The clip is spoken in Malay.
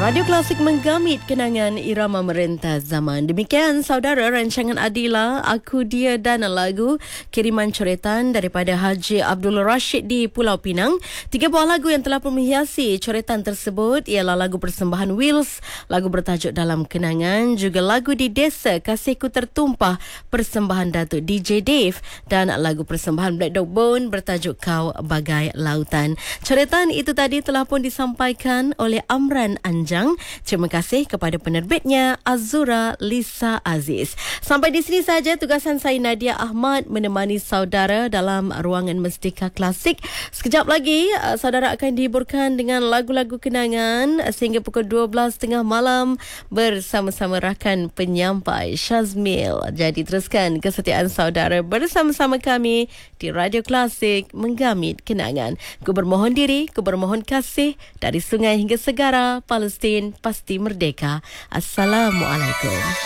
Radio Klasik menggamit kenangan irama merentas zaman. Demikian saudara rancangan Adila, Aku Dia dan Lagu, kiriman coretan daripada Haji Abdul Rashid di Pulau Pinang. 3 buah lagu yang telah menghiasi coretan tersebut ialah lagu persembahan Wills, lagu bertajuk Dalam Kenangan, juga lagu Di Desa Kasihku Tertumpah persembahan Datuk DJ Dave, dan lagu persembahan Black Dog Bone bertajuk Kau Bagai Lautan. Coretan itu tadi telah pun disampaikan oleh Amran Anjang. Terima kasih kepada penerbitnya Azura Lisa Aziz. Sampai di sini saja tugasan saya Nadia Ahmad menemani saudara dalam ruangan Mestika Klasik. Sekejap lagi saudara akan dihiburkan dengan lagu-lagu kenangan sehingga pukul 12.30 malam bersama-sama rakan penyampai Syazmil. Jadi teruskan kesetiaan saudara bersama-sama kami di Radio Klasik menggamit kenangan. Ku bermohon diri, ku bermohon kasih, dari sungai hingga segara, Palestin pasti merdeka. Assalamualaikum.